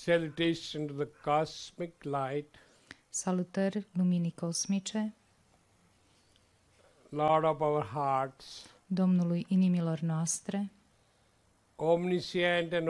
Salutation to the cosmic light. Salutări luminii cosmice, Lord of our hearts, Domnului inimilor noastre, omniscient and